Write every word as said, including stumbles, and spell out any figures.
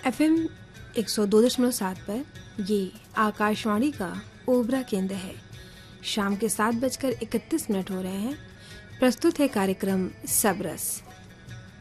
F M एक सौ दो दशमलव सात पर ये आकाशवाणी का ओबरा केंद्र है। शाम के सात बजकर इकतीस मिनट हो रहे हैं। प्रस्तुत है कार्यक्रम सबरस।